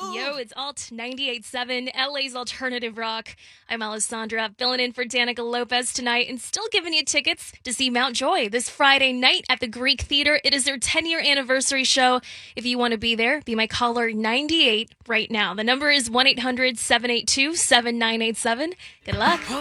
Yo, it's Alt 98.7, LA's alternative rock. I'm Alessandra, filling in for Danica Lopez tonight and still giving you tickets to see Mount Joy this Friday night at the Greek Theater. It is their 10-year anniversary show. If you want to be there, be my caller 98 right now. The number is 1-800-782-7987. Good luck.